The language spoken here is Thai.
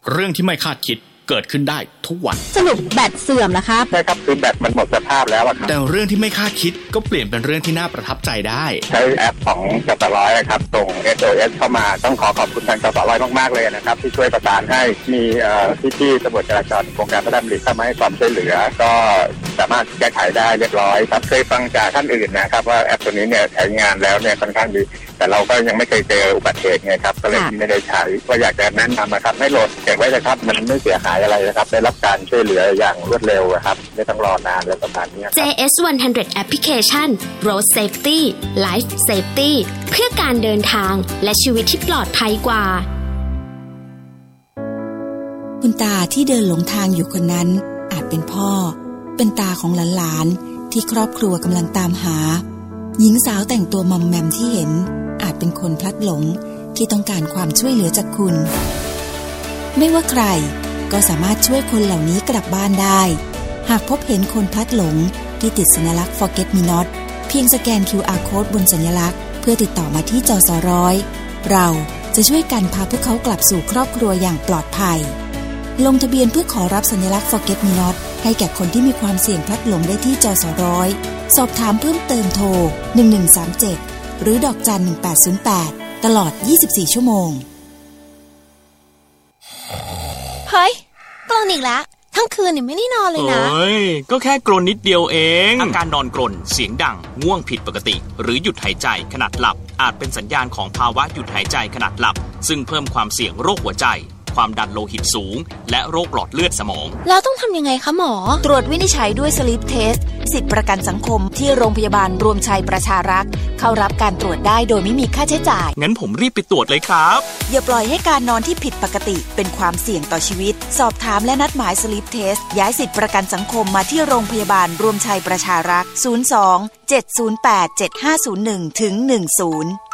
เรื่องที่ไม่คาดคิดเกิดขึ้นได้ทุกวันสรุปแบตเสื่อมนะครับใช่ครับคือแบตมันหมดสภาพแล้วครับแต่เรื่องที่ไม่คาดคิดก็เปลี่ยนเป็นเรื่องที่น่าประทับใจได้ใช้แอปของกสร้อยครับส่ง SOS เข้ามาต้องขอบคุณทางกสร้อยมากๆเลยนะครับที่ช่วยประสานให้มีพี่ๆตำรวจจราจรโครงการพระราชดำริเข้ามาให้ความช่วยเหลือก็สามารถแก้ไขได้เรียบร้อยครับเคยฟังจากท่านอื่นนะครับว่าแอปตัวนี้เนี่ยใช้งานแล้วเนี่ยค่อนข้างดีแต่เราก็ยังไม่เคยเจออุบัติเหตุไงครับก็เลยไม่ได้ใช้ก็อยากจะแนะนำนะครับให้โหลดเก็บไว้เลยครับมันไม่เสียหายอะไรนะครับได้รับการช่วยเหลืออย่างรวดเร็วครับไม่ต้องรอนานแล้วประมาณนี้ JS 100 Application Road Safety Life Safety เพื่อการเดินทางและชีวิตที่ปลอดภัยกว่าคุณตาที่เดินหลงทางอยู่คนนั้นอาจเป็นพ่อเป็นตาของหลานๆที่ครอบครัวกำลังตามหาหญิงสาวแต่งตัวมอมแมมที่เห็นอาจเป็นคนพลัดหลงที่ต้องการความช่วยเหลือจากคุณไม่ว่าใครก็สามารถช่วยคนเหล่านี้กลับบ้านได้หากพบเห็นคนพลัดหลงที่ติดสัญลักษณ์ Forget Me Not เพียงสแกน QR Code บนสัญลักษณ์เพื่อติดต่อมาที่จสร้อยเราจะช่วยกันพาพวกเขากลับสู่ครอบครัวอย่างปลอดภัยลงทะเบียนเพื่อขอรับสัญลักษณ์ Forget Me Not ให้แก่คนที่มีความเสี่ยงพลัดหลงได้ที่จสร้อยสอบถามเพิ่มเติมโทร1137หรือดอกจัน1808ตลอด24ชั่วโมงเฮ้ยกรนอีกแล้วทั้งคืนนี่ไม่ได้นอนเลยนะเฮ้ยก็แค่กรนนิดเดียวเองอาการนอนกรนเสียงดังง่วงผิดปกติหรือหยุดหายใจขณะหลับอาจเป็นสัญญาณของภาวะหยุดหายใจขณะหลับซึ่งเพิ่มความเสี่ยงโรคหัวใจความดันโลหิตสูงและโรคหลอดเลือดสมองแล้วต้องทำยังไงคะหมอตรวจวินิจฉัยด้วย Sleep Test สิทธิประกันสังคมที่โรงพยาบาลรวมชัยประชารักษ์เข้ารับการตรวจได้โดยไม่มีค่าใช้จ่ายงั้นผมรีบไปตรวจเลยครับอย่าปล่อยให้การนอนที่ผิดปกติเป็นความเสี่ยงต่อชีวิตสอบถามและนัดหมาย Sleep Test ย้ายสิทธิประกันสังคมมาที่โรงพยาบาลรวมชัยประชารักษ์02 708 7501 ถึง 10